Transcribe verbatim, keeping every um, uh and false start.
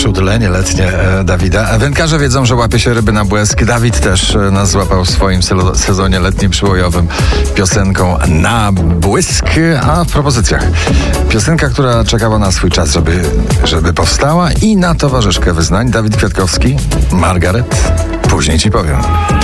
siódlenie letnie e, Dawida. Wędkarze wiedzą, że łapie się ryby na błysk. Dawid też e, nas złapał w swoim selo- sezonie letnim przybojowym piosenką Na błysk, a w propozycjach piosenka, która czekała na swój czas, żeby, żeby powstała, i na towarzyszkę wyznań Dawid Kwiatkowski, Margaret. Później ci powiem.